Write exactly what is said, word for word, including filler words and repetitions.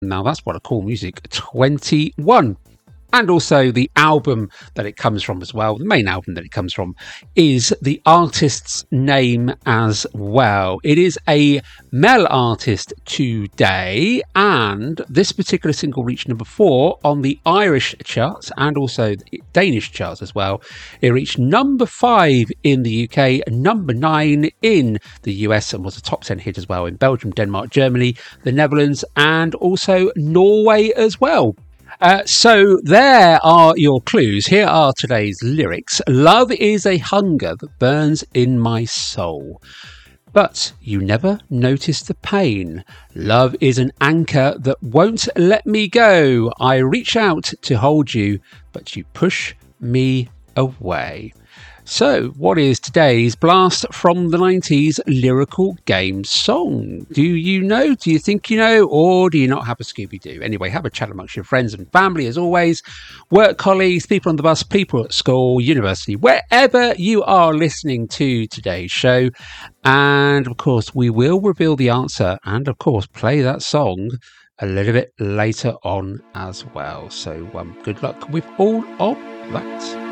Now that's what I call music twenty-one. And also the album that it comes from as well, the main album that it comes from, is the artist's name as well. It is a male artist today, and this particular single reached number four on the Irish charts and also the Danish charts as well. It reached number five in the U K, number nine in the U S, and was a top ten hit as well in Belgium, Denmark, Germany, the Netherlands, and also Norway as well. Uh, so there are your clues. Here are today's lyrics. Love is a hunger that burns in my soul, but you never notice the pain. Love is an anchor that won't let me go. I reach out to hold you, but you push me away. So, what is today's blast from the nineties lyrical game song? Do you know? Do you think you know? Or do you not have a Scooby-Doo? Anyway, have a chat amongst your friends and family as always. Work colleagues, people on the bus, people at school, university, wherever you are listening to today's show. And of course, we will reveal the answer and of course play that song a little bit later on as well. So, um, good luck with all of that.